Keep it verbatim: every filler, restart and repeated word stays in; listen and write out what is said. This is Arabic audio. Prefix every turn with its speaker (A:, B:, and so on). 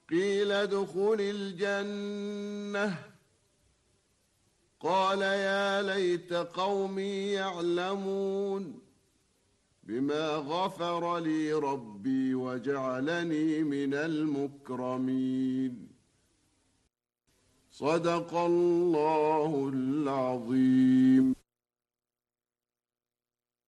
A: قيل ادخل الجنة قال يا ليت قومي يعلمون بما غفر لي ربي وجعلني من المكرمين صدق الله العظيم.